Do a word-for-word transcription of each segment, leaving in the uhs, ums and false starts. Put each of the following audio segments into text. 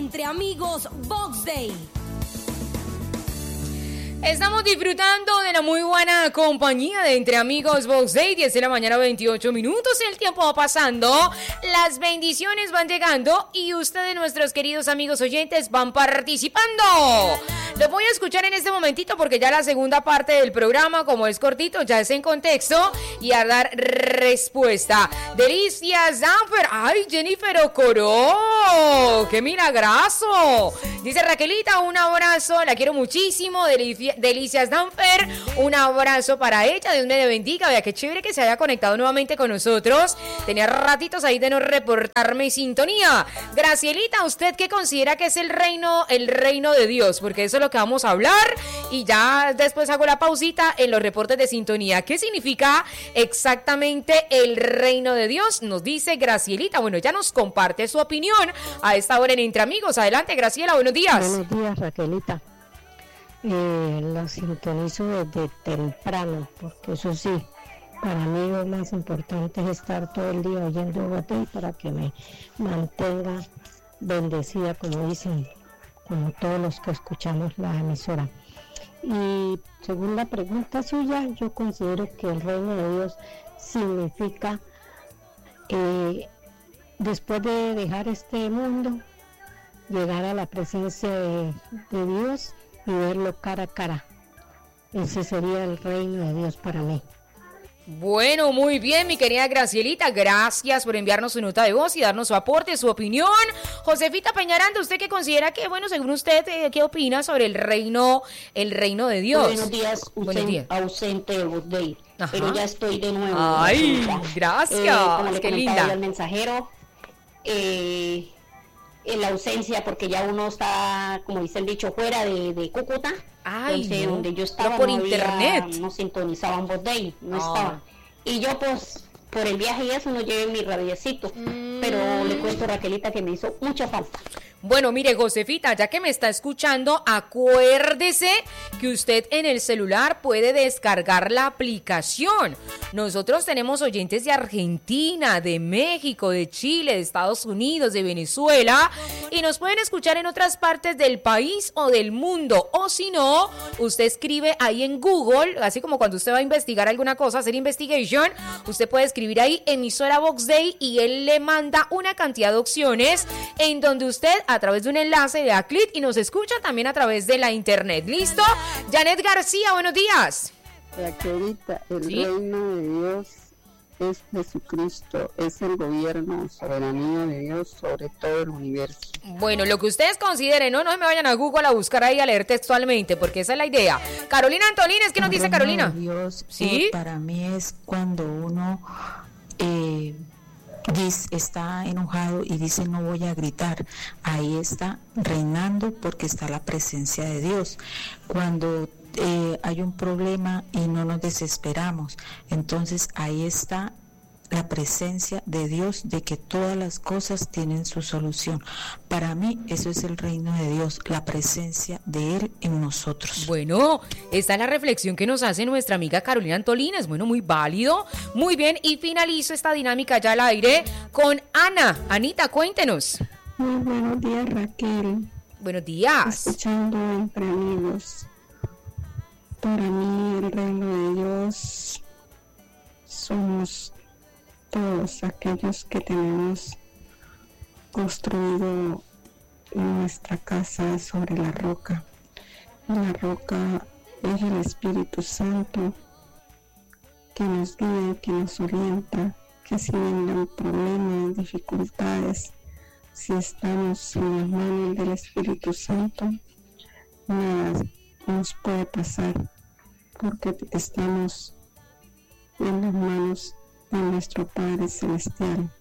Entre Amigos Box Day. Estamos disfrutando de la muy buena compañía de Entre Amigos Box Day, diez de la mañana, veintiocho minutos, el tiempo va pasando, las bendiciones van llegando y ustedes, nuestros queridos amigos oyentes, van participando. Los voy a escuchar en este momentito porque ya la segunda parte del programa, como es cortito, ya es en contexto y a dar respuesta. Delicias Danfer, ay, Jennifer Ocoró, qué milagrazo. Dice Raquelita, un abrazo, la quiero muchísimo. Delicia Delicias Danfer, un abrazo para ella, Dios me le bendiga. Vea qué chévere que se haya conectado nuevamente con nosotros. Tenía ratitos ahí de no reportarme sintonía. Gracielita, ¿usted qué considera que es el reino, el reino de Dios? Porque eso es lo que vamos a hablar y ya después hago la pausita en los reportes de sintonía. ¿Qué significa exactamente el reino de Dios? Nos dice Gracielita. Bueno, ya nos comparte su opinión a esta hora en Entre Amigos. Adelante, Graciela, buenos días. Buenos días, Raquelita. Eh, la sintonizo desde temprano, porque eso sí, para mí lo más importante es estar todo el día oyendo Bote para que me mantenga bendecida, como dicen, como todos los que escuchamos la emisora. Y según la pregunta suya, yo considero que el reino de Dios significa eh, después de dejar este mundo, llegar a la presencia de, de Dios y verlo cara a cara. Ese sería el reino de Dios para mí. Bueno, muy bien, mi querida Gracielita, gracias por enviarnos su nota de voz y darnos su aporte, su opinión. Josefita Peñaranda, ¿usted qué considera que, bueno, según usted, eh, qué opina sobre el reino, el reino de Dios? Buenos días, Buenos días. ausente de Box Day, pero ya estoy de nuevo. Ay, gracias, eh, como le qué linda. linda. El mensajero, eh, en la ausencia, porque ya uno está, como dice el dicho, fuera de, de Cúcuta. Ay, Entonces, no, donde yo estaba, por no internet. Había, no sintonizaban Box Day, no oh. estaba. Y yo, pues, por el viaje y eso, no llevé mi radiecito. Mm. Pero le cuento a Raquelita que me hizo mucha falta. Bueno, mire, Josefita, ya que me está escuchando, acuérdese que usted en el celular puede descargar la aplicación. Nosotros tenemos oyentes de Argentina, de México, de Chile, de Estados Unidos, de Venezuela, y nos pueden escuchar en otras partes del país o del mundo. O si no, usted escribe ahí en Google, así como cuando usted va a investigar alguna cosa, hacer investigation, usted puede escribir ahí emisora Box Day y él le manda una cantidad de opciones en donde usted a través de un enlace le da clic y nos escucha también a través de la internet. ¿Listo? Janet García, buenos días. Raquelita, el ¿Sí? reino de Dios es Jesucristo, es el gobierno, soberanía de Dios sobre todo el universo. Bueno, lo que ustedes consideren, no, no se me vayan a Google a buscar ahí a leer textualmente, porque esa es la idea. Carolina Antolines, ¿qué nos dice Carolina? Dios, ¿Sí? eh, para mí es cuando uno eh, dice, está enojado y dice no voy a gritar, ahí está reinando porque está la presencia de Dios. Cuando eh, hay un problema y no nos desesperamos, entonces ahí está la presencia de Dios, de que todas las cosas tienen su solución. Para mí eso es el reino de Dios, la presencia de Él en nosotros. Bueno, esta es la reflexión que nos hace nuestra amiga Carolina Antolines. Bueno, muy válido, muy bien, y finalizo esta dinámica ya al aire con Ana. Anita, cuéntenos. Muy buenos días, Raquel. Buenos días. Escuchando Entre Amigos. Para mí el reino de Dios somos todos aquellos que tenemos construido nuestra casa sobre la roca. Y la roca es el Espíritu Santo que nos guía, que nos orienta, que si vengan problemas, dificultades, si estamos en las manos del Espíritu Santo, nada nos puede pasar, porque estamos en las manos de nuestro Padre Celestial.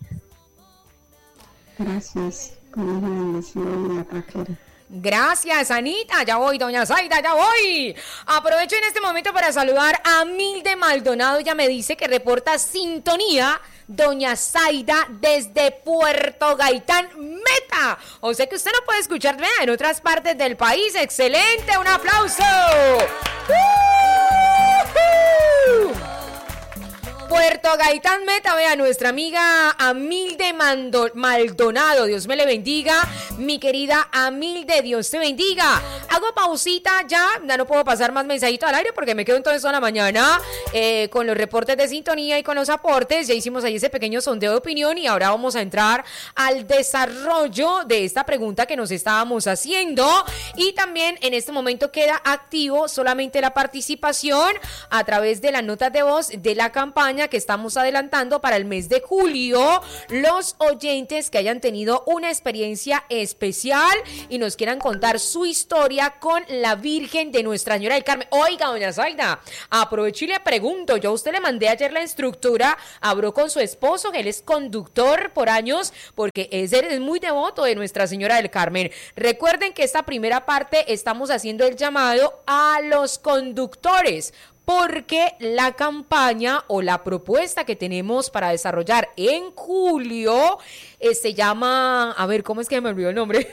Gracias por la bendición, Raquel. Gracias, Anita. Ya voy, doña Zaida, ya voy. Aprovecho en este momento para saludar a Milde Maldonado. Ella me dice que reporta sintonía, doña Zaida, desde Puerto Gaitán, Meta. O sea que usted no puede escucharme en otras partes del país. ¡Excelente! ¡Un aplauso! ¡Uh-huh! Puerto Gaitán Meta, vea, nuestra amiga Amilde Mando, Maldonado, Dios me le bendiga, mi querida Amilde, Dios te bendiga. Hago pausita ya, ya no puedo pasar más mensajitos al aire porque me quedo entonces toda la mañana eh, con los reportes de sintonía y con los aportes. Ya hicimos ahí ese pequeño sondeo de opinión y ahora vamos a entrar al desarrollo de esta pregunta que nos estábamos haciendo, y también en este momento queda activo solamente la participación a través de las notas de voz de la campaña que estamos adelantando para el mes de julio. Los oyentes que hayan tenido una experiencia especial y nos quieran contar su historia con la Virgen de Nuestra Señora del Carmen. Oiga, doña Zaida, aprovecho y le pregunto, yo a usted le mandé ayer la instructura, habló con su esposo, él es conductor por años, porque es, es muy devoto de Nuestra Señora del Carmen. Recuerden que esta primera parte estamos haciendo el llamado a los conductores, porque la campaña o la propuesta que tenemos para desarrollar en julio eh, se llama, a ver, ¿cómo es que me olvidó el nombre?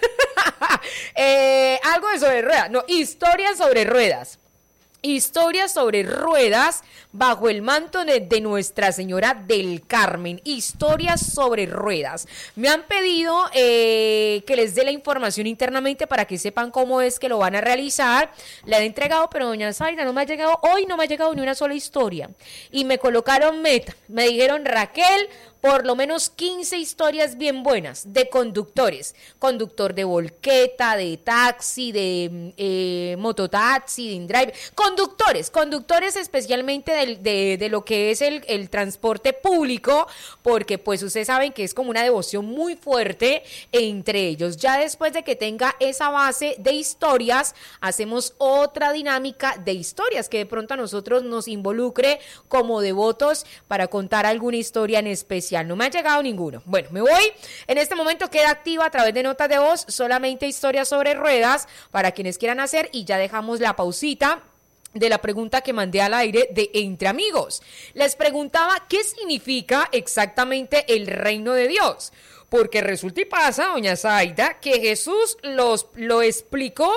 eh, algo de sobre ruedas, no, historias sobre ruedas. Historias sobre ruedas bajo el manto de, de Nuestra Señora del Carmen. Historias sobre ruedas. Me han pedido eh, que les dé la información internamente para que sepan cómo es que lo van a realizar. Le han entregado, pero doña Zaida, no me ha llegado, hoy no me ha llegado ni una sola historia. Y me colocaron meta. Me dijeron, Raquel, por lo menos quince historias bien buenas de conductores. Conductor de volqueta, de taxi, de eh, mototaxi, de InDrive. Conductores, conductores especialmente de, de, de lo que es el, el transporte público, porque pues ustedes saben que es como una devoción muy fuerte entre ellos. Ya después de que tenga esa base de historias, hacemos otra dinámica de historias que de pronto a nosotros nos involucre como devotos para contar alguna historia en especial. No me ha llegado ninguno. Bueno, me voy. En este momento queda activa a través de notas de voz solamente historias sobre ruedas para quienes quieran hacer, y ya dejamos la pausita de la pregunta que mandé al aire de Entre Amigos. Les preguntaba qué significa exactamente el reino de Dios, porque resulta y pasa, doña Zaida, que Jesús los, lo explicó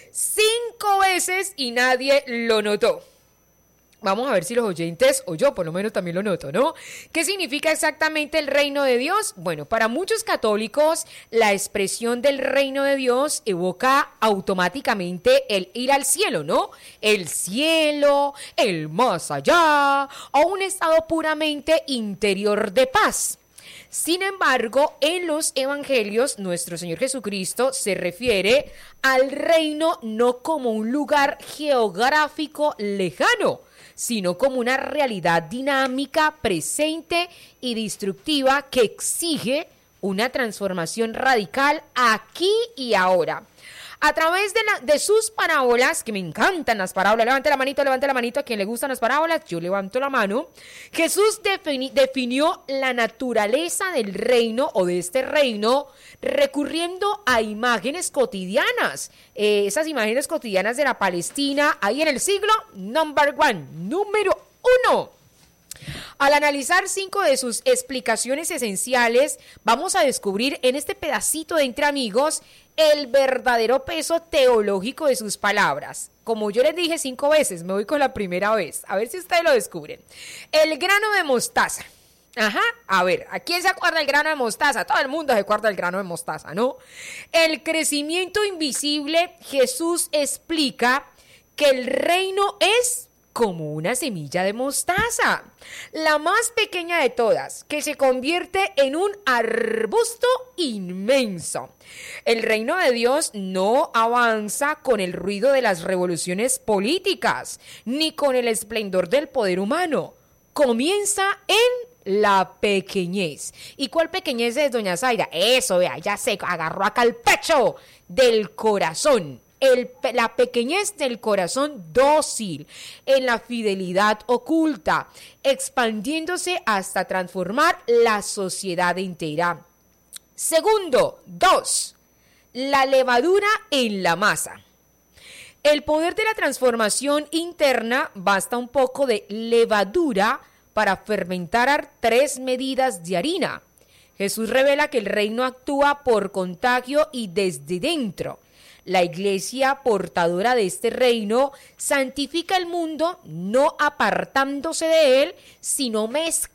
cinco veces y nadie lo notó. Vamos a ver si los oyentes, o yo por lo menos también lo noto, ¿no? ¿Qué significa exactamente el reino de Dios? Bueno, para muchos católicos, la expresión del reino de Dios evoca automáticamente el ir al cielo, ¿no? El cielo, el más allá, o un estado puramente interior de paz. Sin embargo, en los evangelios, nuestro Señor Jesucristo se refiere al reino no como un lugar geográfico lejano, sino como una realidad dinámica, presente y destructiva que exige una transformación radical aquí y ahora. A través de, la, de sus parábolas, que me encantan las parábolas, levante la manito, levante la manito, a quien le gustan las parábolas, yo levanto la mano. Jesús defini, definió la naturaleza del reino o de este reino recurriendo a imágenes cotidianas, eh, esas imágenes cotidianas de la Palestina, ahí en el siglo number one, número uno. Al analizar cinco de sus explicaciones esenciales, vamos a descubrir en este pedacito de Entre Amigos el verdadero peso teológico de sus palabras. Como yo les dije cinco veces, me voy con la primera vez, a ver si ustedes lo descubren. El grano de mostaza. Ajá, a ver, ¿a quién se acuerda del grano de mostaza? Todo el mundo se acuerda del grano de mostaza, ¿no? El crecimiento invisible, Jesús explica que el reino es como una semilla de mostaza, la más pequeña de todas, que se convierte en un arbusto inmenso. El reino de Dios no avanza con el ruido de las revoluciones políticas, ni con el esplendor del poder humano. Comienza en la pequeñez. ¿Y cuál pequeñez es, doña Zaida? Eso, vea, ya se agarró acá el pecho del corazón. El, la pequeñez del corazón dócil, en la fidelidad oculta, expandiéndose hasta transformar la sociedad entera. Segundo, dos, la levadura en la masa. El poder de la transformación interna, basta un poco de levadura para fermentar tres medidas de harina. Jesús revela que el reino actúa por contagio y desde dentro. la iglesia portadora de este reino, santifica el mundo no apartándose de él, sino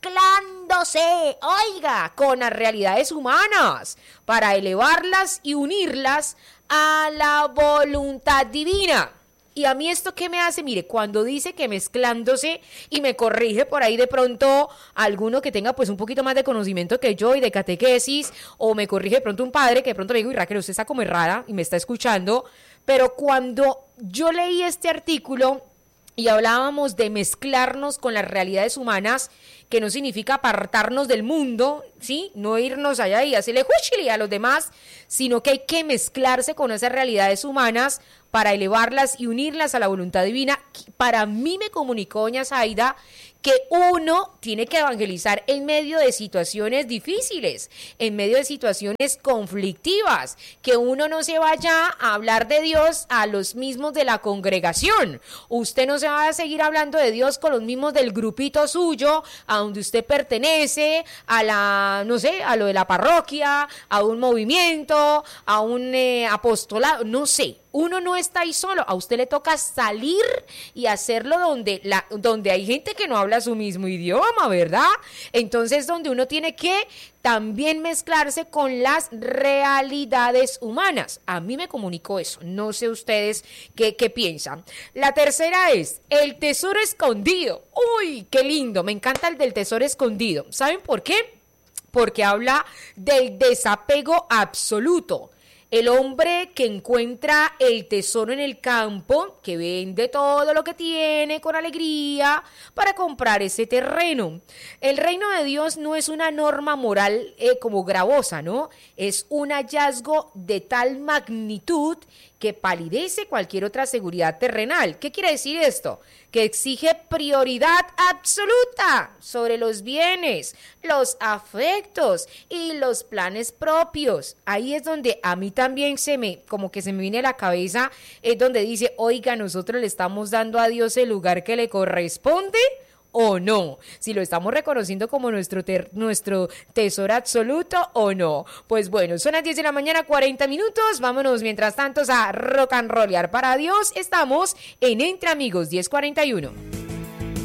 mezclándose, oiga, con las realidades humanas para elevarlas y unirlas a la voluntad divina. Y a mí esto ¿qué me hace? Mire, cuando dice que mezclándose, y me corrige por ahí de pronto alguno que tenga pues un poquito más de conocimiento que yo y de catequesis, o me corrige de pronto un padre que de pronto me digo, y Raquel, usted está como errada y me está escuchando, pero cuando yo leí este artículo y hablábamos de mezclarnos con las realidades humanas, que no significa apartarnos del mundo, ¿sí? No irnos allá y hacerle juchili a los demás, sino que hay que mezclarse con esas realidades humanas para elevarlas y unirlas a la voluntad divina. Para mí me comunicó doña Zaida que uno tiene que evangelizar en medio de situaciones difíciles, en medio de situaciones conflictivas, que uno no se vaya a hablar de Dios a los mismos de la congregación. Usted no se va a seguir hablando de Dios con los mismos del grupito suyo, a donde usted pertenece, a la, no sé, a lo de la parroquia, a un movimiento, a un eh, apostolado, no sé. Uno no está ahí solo, a usted le toca salir y hacerlo donde, la, donde hay gente que no habla su mismo idioma, ¿verdad? Entonces, donde uno tiene que también mezclarse con las realidades humanas. A mí me comunicó eso, no sé ustedes qué, qué piensan. La tercera es el tesoro escondido. Uy, qué lindo, me encanta el del tesoro escondido. ¿Saben por qué? Porque habla del desapego absoluto. El hombre que encuentra el tesoro en el campo, que vende todo lo que tiene con alegría para comprar ese terreno. El reino de Dios no es una norma moral eh, como gravosa, ¿no? Es un hallazgo de tal magnitud que palidece cualquier otra seguridad terrenal. ¿Qué quiere decir esto? Que exige prioridad absoluta sobre los bienes, los afectos y los planes propios. Ahí es donde a mí también se me, como que se me viene a la cabeza, es donde dice, oiga, nosotros le estamos dando a Dios el lugar que le corresponde, o no, si lo estamos reconociendo como nuestro, ter- nuestro tesoro absoluto o no. Pues bueno, son las diez de la mañana, cuarenta minutos, vámonos mientras tanto a rock and rollear para Dios. Estamos en Entre Amigos diez cuarenta y uno.